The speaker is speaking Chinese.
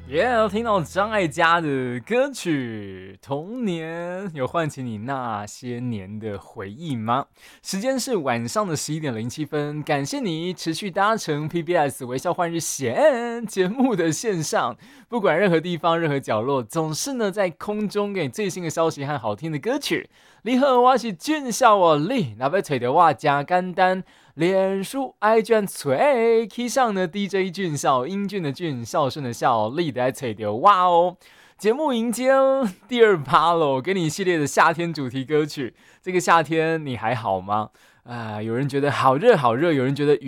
听到张艾嘉的歌曲《童年》，有唤起你那些年的回忆吗？时间是晚上的11:07，感谢你持续搭乘 PBS 微笑换日线节目的线上，不管任何地方、任何角落，总是呢在空中给你最新的消息和好听的歌曲。你好，我是俊孝我你，那要找到我真简单。脸书 IG 吹 K 上的 DJ 俊孝，英俊的俊，孝顺的孝，力的来吹掉哇哦！节目迎接第二趴喽，给你一系列的夏天主题歌曲。这个夏天你还好吗？有人觉得好热好热，有人觉得